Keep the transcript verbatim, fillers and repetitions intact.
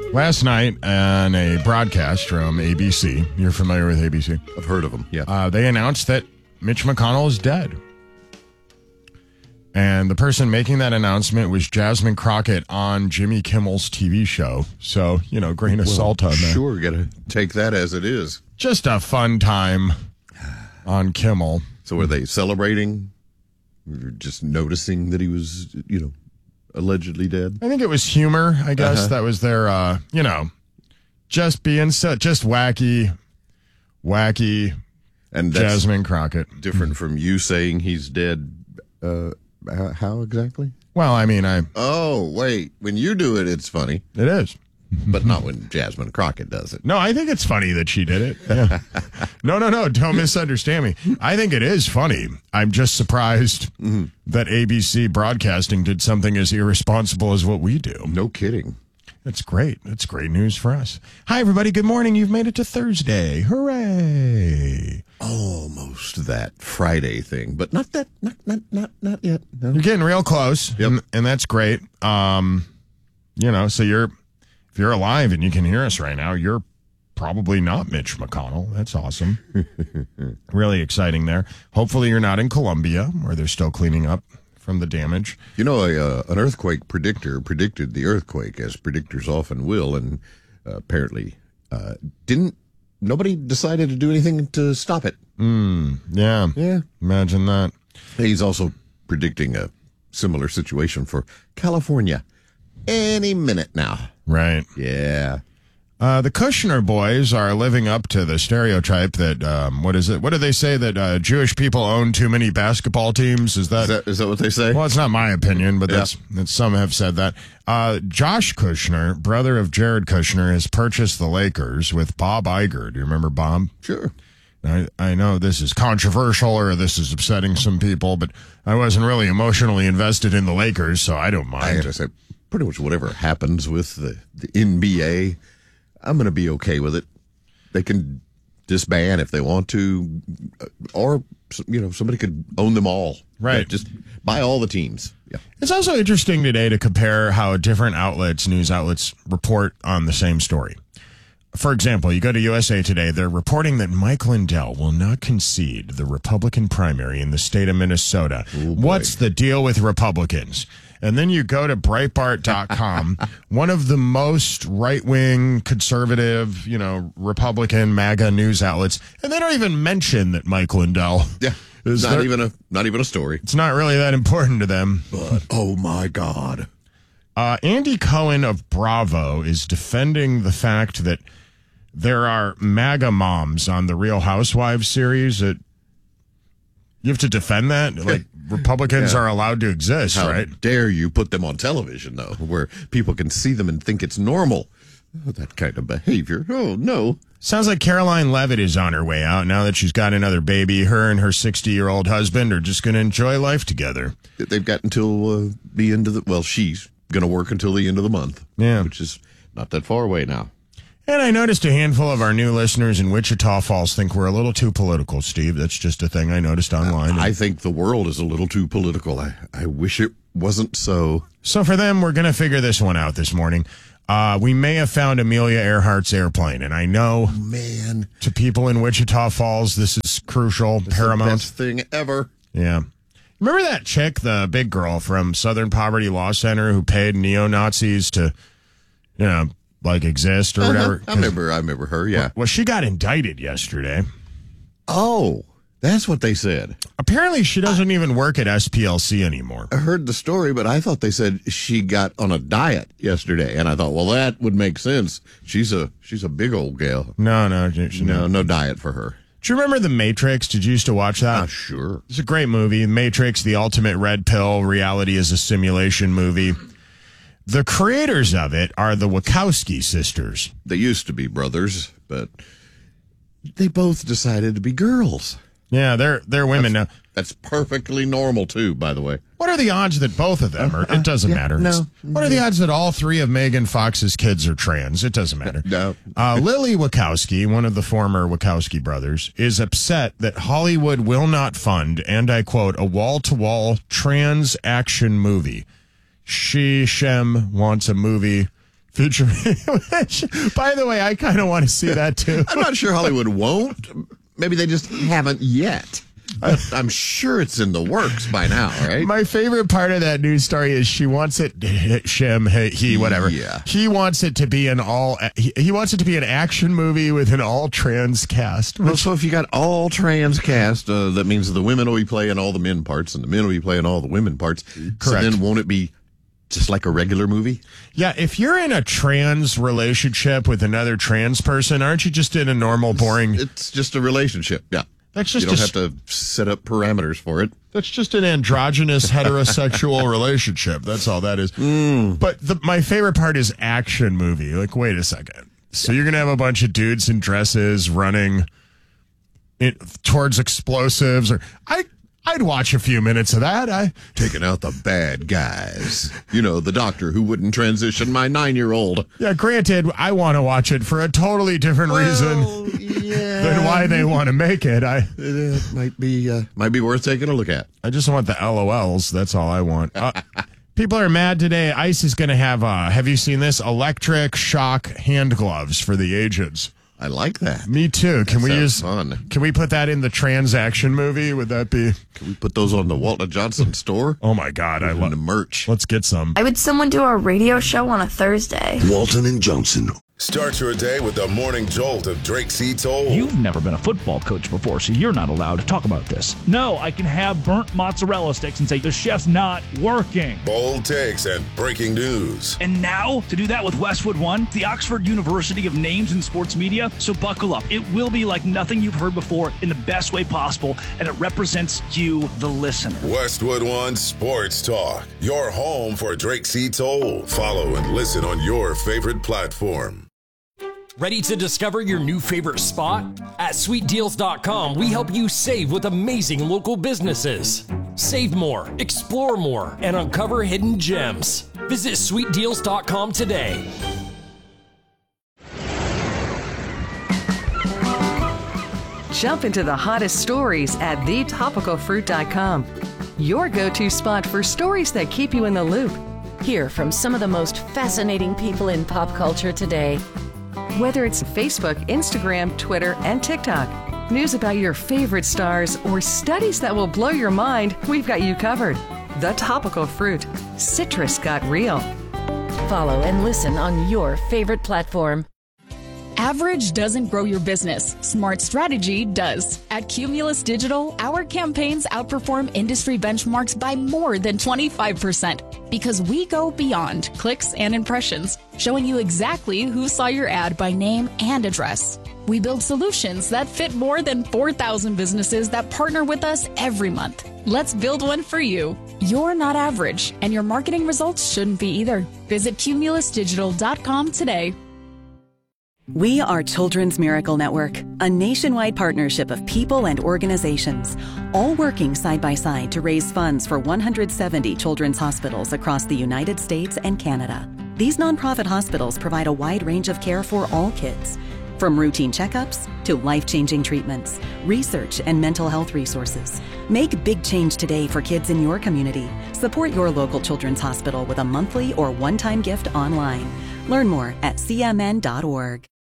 Last night on a broadcast from A B C, you're familiar with A B C? I've heard of them, yeah. Uh, they announced that Mitch McConnell is dead. And the person making that announcement was Jasmine Crockett on Jimmy Kimmel's T V show. So, you know, grain of well, salt on that. Sure, got to take that as it is. Just a fun time on Kimmel. So were they celebrating? Or just noticing that he was, you know, allegedly dead? I think it was humor, I guess. Uh-huh. That was their, uh, you know, just being so, just wacky, wacky And that's Jasmine Crockett. different from you saying he's dead. Uh, how, how exactly? Well, I mean, I Oh, wait. When you do it, it's funny, it is. but not when Jasmine Crockett does it. No, I think it's funny that she did it. Yeah. no, no, no. Don't misunderstand me. I think it is funny. I'm just surprised mm-hmm. that A B C Broadcasting did something as irresponsible as what we do. No kidding. That's great. That's great news for us. Hi, everybody. Good morning. You've made it to Thursday. Hooray. Almost that Friday thing, but not that, not, not, not, not yet. No. You're getting real close, Yep. and, and that's great. Um, you know, so you're, if you're alive and you can hear us right now, you're probably not Mitch McConnell. That's awesome. Really exciting there. Hopefully you're not in Colombia, where they're still cleaning up from the damage. You know, a, uh, an earthquake predictor predicted the earthquake, as predictors often will, and uh, apparently uh, didn't. Nobody decided to do anything to stop it. Mm, yeah. Yeah. Imagine that. He's also predicting a similar situation for California any minute now. Right. Yeah. Uh, the Kushner boys are living up to the stereotype that, um, what is it? What do they say, that uh, Jewish people own too many basketball teams? Is that, Is that, is that what they say? well, it's not my opinion, but Yeah. that's, that's some have said that. Uh, Josh Kushner, brother of Jared Kushner, has purchased the Lakers with Bob Iger. Do you remember Bob? Sure. I, I know this is controversial or this is upsetting some people, but I wasn't really emotionally invested in the Lakers, so I don't I mind. gotta say, pretty much whatever happens with the, the N B A, I'm going to be okay with it. They can disband if they want to, or, you know, somebody could own them all. Right. Yeah, just buy all the teams. Yeah. It's also interesting today to compare how different outlets, news outlets, report on the same story. For example, you go to U S A Today, they're reporting that Mike Lindell will not concede the Republican primary in the state of Minnesota. Oh, What's the deal with Republicans? And then you go to Breitbart dot com, one of the most right-wing, conservative, you know, Republican, MAGA news outlets, and they don't even mention that Mike Lindell Yeah. is Not there. even a not even a story. It's not really that important to them. But oh my God. Uh, Andy Cohen of Bravo is defending the fact that there are MAGA moms on the Real Housewives series. That you have to defend that? Like, Republicans Yeah. are allowed to exist, How right? dare you put them on television, though, where people can see them and think it's normal? Oh, that kind of behavior. Oh, no. Sounds like Caroline Levitt is on her way out now that she's got another baby. Her and her sixty-year-old husband are just going to enjoy life together. They've got until uh, the end of the, well, she's going to work until the end of the month. Yeah. Which is not that far away now. And I noticed a handful of our new listeners in Wichita Falls think we're a little too political, Steve. That's just a thing I noticed online. I think the world is a little too political. I, I wish it wasn't so. So for them, we're going to figure this one out this morning. Uh, we may have found Amelia Earhart's airplane, and I know Man. to people in Wichita Falls, this is crucial, paramount. The best thing ever. Yeah. Remember that chick, the big girl from Southern Poverty Law Center who paid neo-Nazis to, you know, like exist or whatever? Uh-huh. I remember, I remember her, yeah. Well, she got indicted yesterday. Oh, that's what they said. Apparently, she doesn't even work at S P L C anymore. I heard the story, but I thought they said she got on a diet yesterday, and I thought, well, that would make sense. She's a she's a big old gal. No, no. She, No, no diet for her. Do you remember The Matrix? Did you used to watch that? Ah, sure. It's a great movie. Matrix, the ultimate red pill. Reality is a simulation movie. The creators of it are the Wachowski sisters. They used to be brothers, but they both decided to be girls. Yeah, they're they're women now. That's perfectly normal, too, by the way. What are the odds that both of them are? It doesn't yeah, matter. no. It's- What are the odds that all three of Megan Fox's kids are trans? It doesn't matter. No. Uh, Lily Wachowski, one of the former Wachowski brothers, is upset that Hollywood will not fund, and I quote, a wall-to-wall trans action movie. She, Shem, wants a movie featuring. Which, by the way, I kind of want to see that too. I'm not sure Hollywood won't. Maybe they just haven't yet. But I'm sure it's in the works by now, right? My favorite part of that news story is she wants it, Shim, he, he, whatever. Yeah. He wants it to be an all, he, he wants it to be an action movie with an all trans cast. Well, so if you got all trans cast, uh, that means the women will be playing all the men parts and the men will be playing all the women parts. Correct. So then won't it be just like a regular movie? Yeah, if you're in a trans relationship with another trans person, aren't you just in a normal, boring... It's just a relationship, yeah. That's just you don't a, have to set up parameters for it. That's just an androgynous heterosexual relationship. That's all that is. Mm. But the, my favorite part is action movie. Like, wait a second. So you're going to have a bunch of dudes in dresses running in, towards explosives, or I... I'd watch a few minutes of that. I Taking out the bad guys. You know, the doctor who wouldn't transition my nine-year-old. Yeah, granted, I want to watch it for a totally different Well, reason yeah. than why they want to make it. I It might be uh, might be worth taking a look at. I just want the L O Ls. That's all I want. Uh, people are mad today. ICE is going to have, uh, have you seen this? Electric shock hand gloves for the agents. I like that. Me too. Can That we sounds use? fun. Can we put that in the transaction movie? Would that be? Can we put those on the Walton Johnson store? Oh my God! I In love the merch. Let's get some. Why would someone do a radio show on a Thursday? Walton and Johnson. Start your day with the morning jolt of Drake C. Toll. You've never been a football coach before, so you're not allowed to talk about this. No, I can have burnt mozzarella sticks and say the chef's not working. Bold takes and breaking news. And now, to do that with Westwood One, the Oxford University of Names in Sports Media. So buckle up. It will be like nothing you've heard before in the best way possible, and it represents you, the listener. Westwood One Sports Talk. Your home for Drake C. Toll. Follow and listen on your favorite platform. Ready to discover your new favorite spot? At sweet deals dot com, we help you save with amazing local businesses. Save more, explore more, and uncover hidden gems. Visit sweet deals dot com today. Jump into the hottest stories at the topical fruit dot com. Your go-to spot for stories that keep you in the loop. Hear from some of the most fascinating people in pop culture today. Whether it's Facebook, Instagram, Twitter, and TikTok, news about your favorite stars, or studies that will blow your mind, we've got you covered. The Topical Fruit. Citrus got real. Follow and listen on your favorite platform. Average doesn't grow your business. Smart strategy does. At Cumulus Digital, our campaigns outperform industry benchmarks by more than twenty-five percent because we go beyond clicks and impressions, showing you exactly who saw your ad by name and address. We build solutions that fit more than four thousand businesses that partner with us every month. Let's build one for you. You're not average, and your marketing results shouldn't be either. Visit cumulus digital dot com today. We are Children's Miracle Network, a nationwide partnership of people and organizations, all working side by side to raise funds for one hundred seventy children's hospitals across the United States and Canada. These nonprofit hospitals provide a wide range of care for all kids, from routine checkups to life-changing treatments, research, and mental health resources. Make big change today for kids in your community. Support your local children's hospital with a monthly or one-time gift online. Learn more at c m n dot org.